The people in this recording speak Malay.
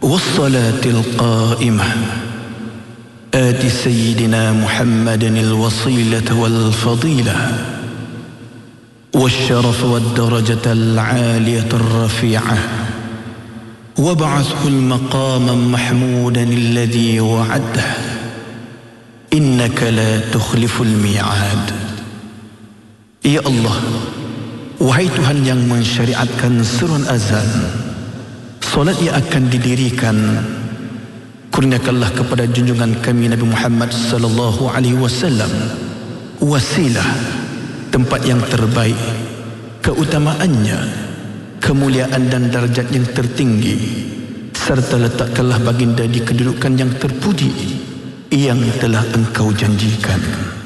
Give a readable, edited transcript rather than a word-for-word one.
والصلاة القائمة آت سيدنا محمد الوصيلة والفضيلة والشرف والدرجة العالية الرفيعة وابعثه المقام محمودا الذي وعده إنك لا تخلف الميعاد. Ya Allah, wahai Tuhan yang mensyariatkan seruan azan, solat yang akan didirikan, kurniakanlah kepada junjungan kami Nabi Muhammad sallallahu alaihi wasallam wasilah, tempat yang terbaik, keutamaannya, kemuliaan dan darjat yang tertinggi, serta letakkanlah baginda di kedudukan yang terpuji yang telah Engkau janjikan.